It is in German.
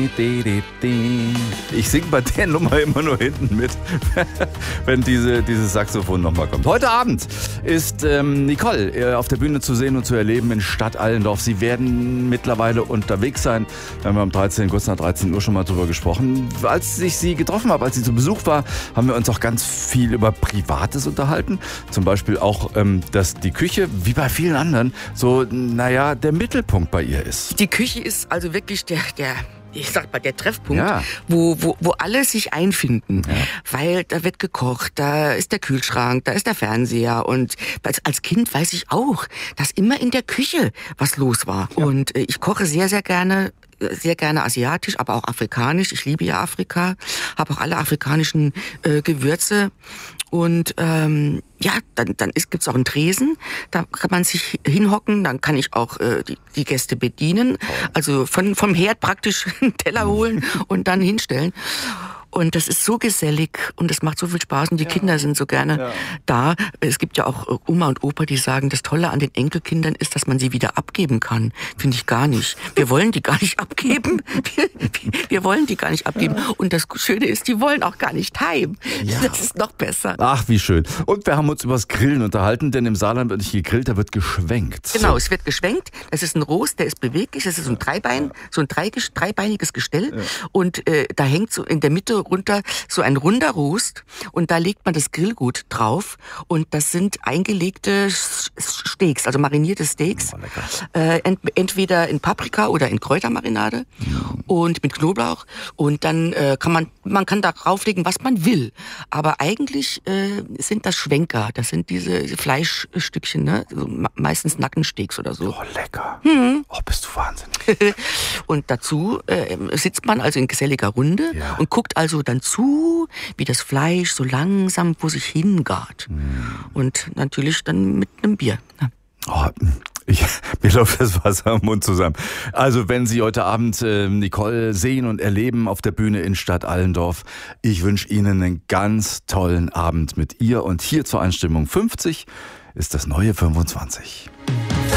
Ich singe bei der Nummer immer nur hinten mit, wenn dieses Saxophon nochmal kommt. Heute Abend ist Nicole auf der Bühne zu sehen und zu erleben in Stadt Allendorf. Sie werden mittlerweile unterwegs sein. Da haben wir kurz nach 13 Uhr schon mal drüber gesprochen. Als ich sie getroffen habe, als sie zu Besuch war, haben wir uns auch ganz viel über Privates unterhalten. Zum Beispiel auch, dass die Küche, wie bei vielen anderen, so, der Mittelpunkt bei ihr ist. Die Küche ist also wirklich der Treffpunkt, ja, wo alle sich einfinden, ja, weil da wird gekocht, da ist der Kühlschrank, da ist der Fernseher und als Kind weiß ich auch, dass immer in der Küche was los war. Ja. Und ich koche sehr, sehr gerne asiatisch, aber auch afrikanisch. Ich liebe ja Afrika, habe auch alle afrikanischen Gewürze. Und dann gibt's auch einen Tresen, da kann man sich hinhocken, dann kann ich auch die Gäste bedienen, also vom Herd praktisch einen Teller holen und dann hinstellen. Und das ist so gesellig und es macht so viel Spaß und die Kinder sind so gerne da. Es gibt ja auch Oma und Opa, die sagen, das Tolle an den Enkelkindern ist, dass man sie wieder abgeben kann. Finde ich gar nicht. Wir wollen die gar nicht abgeben. Wir wollen die gar nicht abgeben. Und das Schöne ist, die wollen auch gar nicht heim. Ja. Das ist noch besser. Ach, wie schön. Und wir haben uns über das Grillen unterhalten, denn im Saarland wird nicht gegrillt, da wird geschwenkt. Genau, es wird geschwenkt. Das ist ein Rost, der ist beweglich. Das ist so ein dreibeiniges Gestell. Ja. Und da hängt so in der Mitte runter so ein runder Rost und da legt man das Grillgut drauf und das sind eingelegte Steaks, also marinierte Steaks, entweder in Paprika oder in Kräutermarinade und mit Knoblauch und dann kann man kann da drauflegen, was man will, aber eigentlich sind das Schwenker, das sind diese Fleischstückchen, ne? Meistens Nackensteaks oder so. Oh, lecker. Oh, bist du wahnsinnig. Und dazu sitzt man also in geselliger Runde und guckt also dann zu, wie das Fleisch so langsam vor sich hingart. Und natürlich dann mit einem Bier. Ja. Oh, mir läuft das Wasser im Mund zusammen. Also wenn Sie heute Abend Nicole sehen und erleben auf der Bühne in Stadt Allendorf, ich wünsche Ihnen einen ganz tollen Abend mit ihr. Und hier zur Einstimmung 50 ist das neue 25.